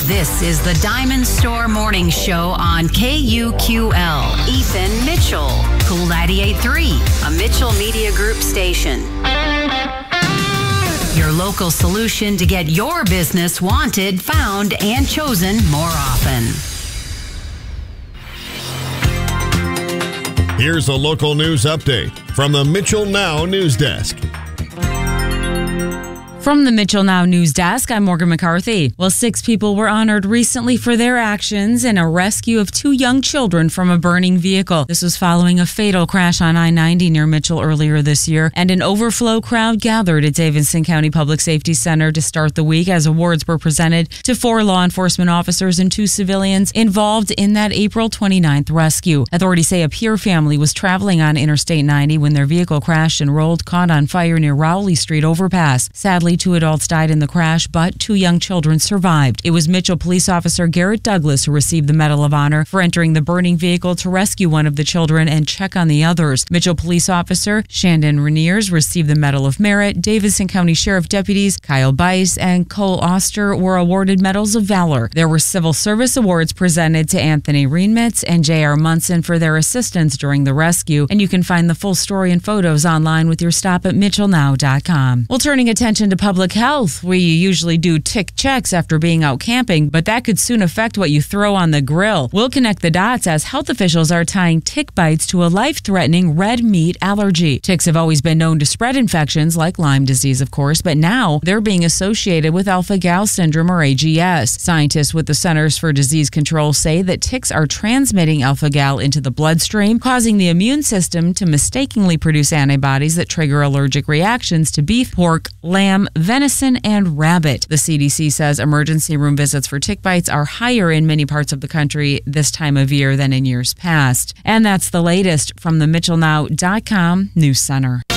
This is the Diamond Store Morning Show on KUQL. Ethan Mitchell, Cool 98.3, a Mitchell Media Group station. Your local solution to get your business wanted, found, and chosen more often. Here's a local news update from the Mitchell Now News Desk. From the Mitchell Now News Desk, I'm Morgan McCarthy. Well, 6 people were honored recently for their actions in a rescue of 2 young children from a burning vehicle. This was following a fatal crash on I-90 near Mitchell earlier this year, and an overflow crowd gathered at Davidson County Public Safety Center to start the week as awards were presented to 4 law enforcement officers and 2 civilians involved in that April 29th rescue. Authorities say a Peer family was traveling on Interstate 90 when their vehicle crashed and rolled, caught on fire near Rowley Street overpass. Sadly, 2 adults died in the crash, but 2 young children survived. It was Mitchell Police Officer Garrett Douglas who received the Medal of Honor for entering the burning vehicle to rescue one of the children and check on the others. Mitchell Police Officer Shandon Reniers received the Medal of Merit. Davidson County Sheriff Deputies Kyle Bice and Cole Oster were awarded Medals of Valor. There were Civil Service Awards presented to Anthony Reinmitz and J.R. Munson for their assistance during the rescue, and you can find the full story and photos online with your stop at mitchellnow.com. Well, turning attention to public health, we usually do tick checks after being out camping, but that could soon affect what you throw on the grill. We'll connect the dots as health officials are tying tick bites to a life-threatening red meat allergy. Ticks have always been known to spread infections like Lyme disease, of course, but now they're being associated with alpha-gal syndrome or AGS. Scientists with the Centers for Disease Control say that ticks are transmitting alpha-gal into the bloodstream, causing the immune system to mistakenly produce antibodies that trigger allergic reactions to beef, pork, lamb, venison, and rabbit. The CDC says emergency room visits for tick bites are higher in many parts of the country this time of year than in years past. And that's the latest from the MitchellNow.com News Center.